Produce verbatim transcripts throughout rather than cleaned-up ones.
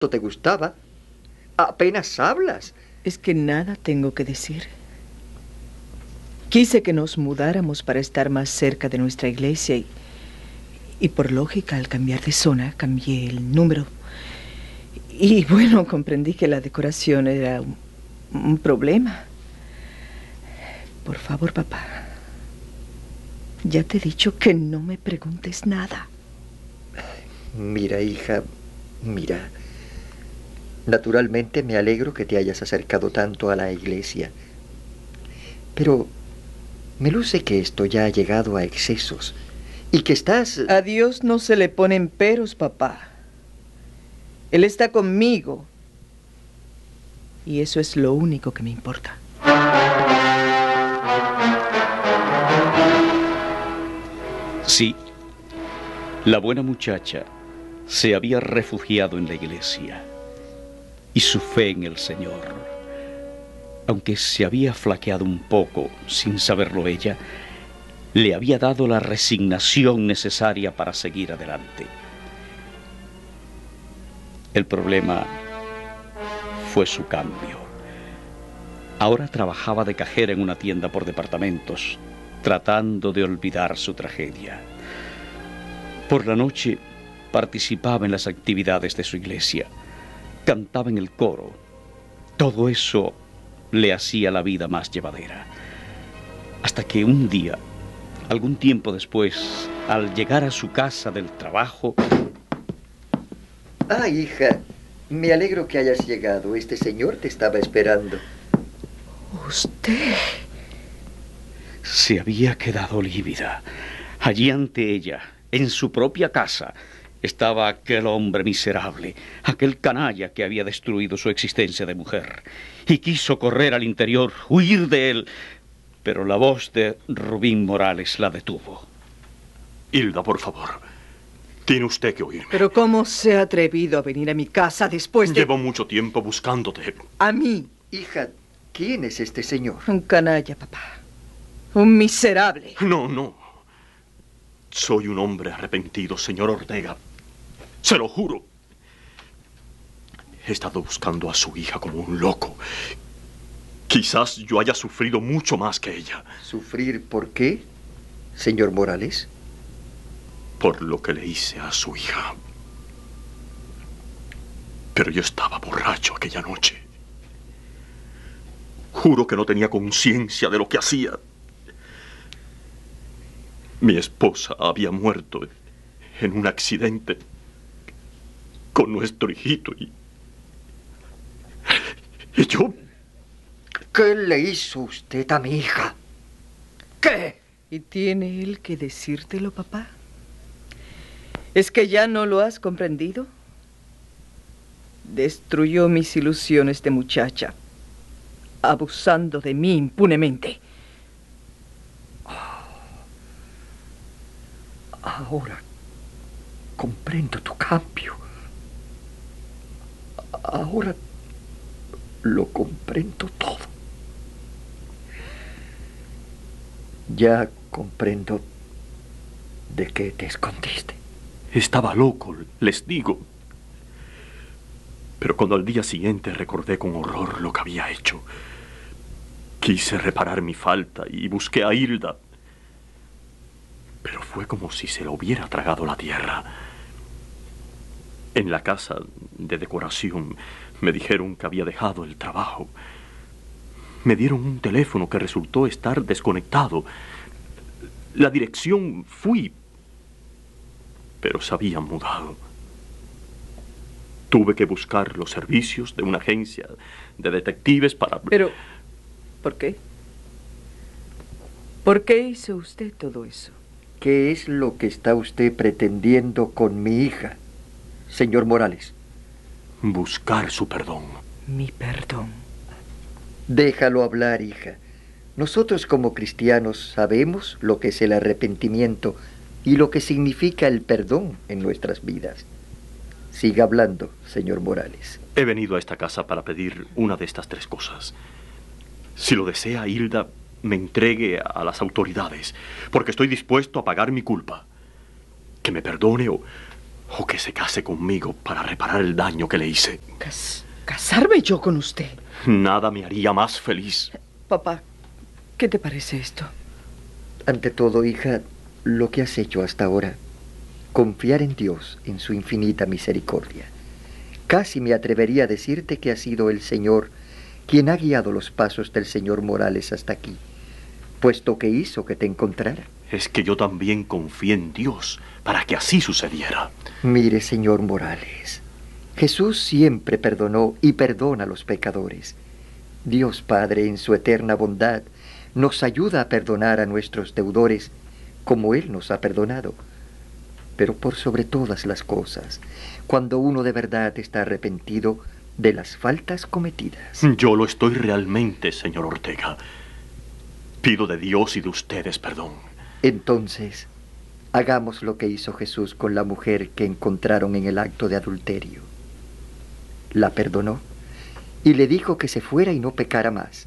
te gustaba. Apenas hablas. Es que nada tengo que decir. Quise que nos mudáramos para estar más cerca de nuestra iglesia y, y por lógica, al cambiar de zona, cambié el número. Y bueno, comprendí que la decoración era un, un problema. Por favor, papá, ya te he dicho que no me preguntes nada. Mira, hija, mira. Naturalmente me alegro que te hayas acercado tanto a la iglesia. Pero me luce que esto ya ha llegado a excesos y que estás... A Dios no se le ponen peros, papá. Él está conmigo. Y eso es lo único que me importa. Sí, la buena muchacha se había refugiado en la iglesia y su fe en el Señor, aunque se había flaqueado un poco sin saberlo ella, le había dado la resignación necesaria para seguir adelante. El problema fue su cambio. Ahora trabajaba de cajera en una tienda por departamentos, tratando de olvidar su tragedia. Por la noche participaba en las actividades de su iglesia, cantaba en el coro. Todo eso le hacía la vida más llevadera. Hasta que un día, algún tiempo después, al llegar a su casa del trabajo... Ah, hija, me alegro que hayas llegado. Este señor te estaba esperando. ¿Usted? Se había quedado lívida. Allí ante ella, en su propia casa, estaba aquel hombre miserable, aquel canalla que había destruido su existencia de mujer. Y quiso correr al interior, huir de él, pero la voz de Rubín Morales la detuvo. Hilda, por favor, tiene usted que oírme. ¿Pero cómo se ha atrevido a venir a mi casa después de...? Llevo mucho tiempo buscándote. ¿A mí? Hija, ¿quién es este señor? Un canalla, papá. Un miserable. No, no. Soy un hombre arrepentido, señor Ortega. Se lo juro. He estado buscando a su hija como un loco. Quizás yo haya sufrido mucho más que ella. ¿Sufrir por qué, señor Morales? Por lo que le hice a su hija. Pero yo estaba borracho aquella noche. Juro que no tenía conciencia de lo que hacía. Mi esposa había muerto en un accidente con nuestro hijito y... y yo... ¿Qué le hizo usted a mi hija? ¿Qué? ¿Y tiene él que decírtelo, papá? ¿Es que ya no lo has comprendido? Destruyó mis ilusiones de muchacha, abusando de mí impunemente. Ahora comprendo tu cambio. Ahora lo comprendo todo. Ya comprendo de qué te escondiste. Estaba loco, les digo. Pero cuando al día siguiente recordé con horror lo que había hecho, quise reparar mi falta y busqué a Hilda. Pero fue como si se lo hubiera tragado la tierra. En la casa de decoración me dijeron que había dejado el trabajo. Me dieron un teléfono que resultó estar desconectado. La dirección fui, pero se habían mudado. Tuve que buscar los servicios de una agencia de detectives para... Pero, ¿por qué? ¿Por qué hizo usted todo eso? ¿Qué es lo que está usted pretendiendo con mi hija, señor Morales? Buscar su perdón. Mi perdón. Déjalo hablar, hija. Nosotros como cristianos sabemos lo que es el arrepentimiento y lo que significa el perdón en nuestras vidas. Siga hablando, señor Morales. He venido a esta casa para pedir una de estas tres cosas. Si lo desea, Hilda, me entregue a las autoridades, porque estoy dispuesto a pagar mi culpa. Que me perdone o, O que se case conmigo para reparar el daño que le hice. Cas- ¿Casarme yo con usted? Nada me haría más feliz. Papá, ¿qué te parece esto? Ante todo, hija, lo que has hecho hasta ahora, confiar en Dios, en su infinita misericordia. Casi me atrevería a decirte que ha sido el Señor quien ha guiado los pasos del señor Morales hasta aquí, puesto que hizo que te encontrara. Es que yo también confié en Dios para que así sucediera. Mire, señor Morales, Jesús siempre perdonó y perdona a los pecadores. Dios Padre, en su eterna bondad, nos ayuda a perdonar a nuestros deudores como Él nos ha perdonado. Pero por sobre todas las cosas, cuando uno de verdad está arrepentido de las faltas cometidas. Yo lo estoy realmente, señor Ortega. Pido de Dios y de ustedes perdón. Entonces, hagamos lo que hizo Jesús con la mujer que encontraron en el acto de adulterio. La perdonó y le dijo que se fuera y no pecara más.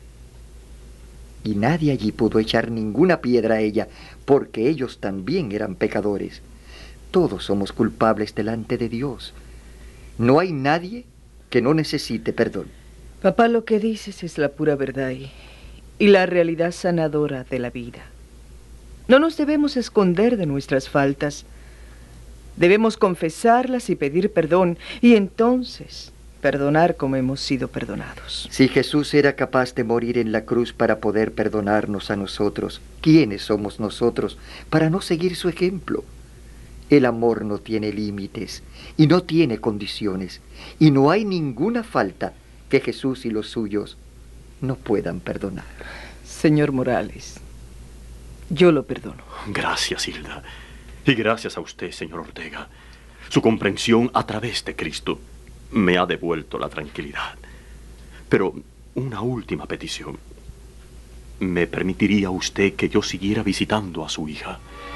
Y nadie allí pudo echar ninguna piedra a ella, porque ellos también eran pecadores. Todos somos culpables delante de Dios. No hay nadie que no necesite perdón. Papá, lo que dices es la pura verdad y, y la realidad sanadora de la vida. No nos debemos esconder de nuestras faltas. Debemos confesarlas y pedir perdón, y entonces perdonar como hemos sido perdonados. Si Jesús era capaz de morir en la cruz para poder perdonarnos a nosotros, ¿quiénes somos nosotros para no seguir su ejemplo? El amor no tiene límites y no tiene condiciones, y no hay ninguna falta que Jesús y los suyos no puedan perdonar. Señor Morales, yo lo perdono. Gracias, Hilda. Y gracias a usted, señor Ortega. Su comprensión a través de Cristo me ha devuelto la tranquilidad. Pero una última petición. ¿Me permitiría usted que yo siguiera visitando a su hija?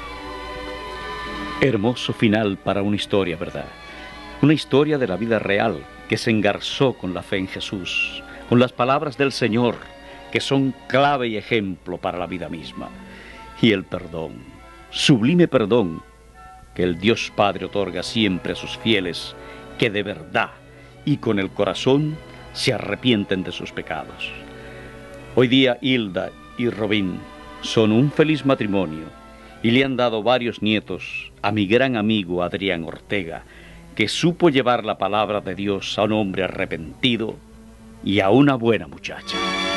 Hermoso final para una historia, ¿verdad? Una historia de la vida real que se engarzó con la fe en Jesús, con las palabras del Señor, que son clave y ejemplo para la vida misma. Y el perdón, sublime perdón, que el Dios Padre otorga siempre a sus fieles, que de verdad y con el corazón se arrepienten de sus pecados. Hoy día Hilda y Robín son un feliz matrimonio y le han dado varios nietos a mi gran amigo Adrián Ortega, que supo llevar la palabra de Dios a un hombre arrepentido y a una buena muchacha.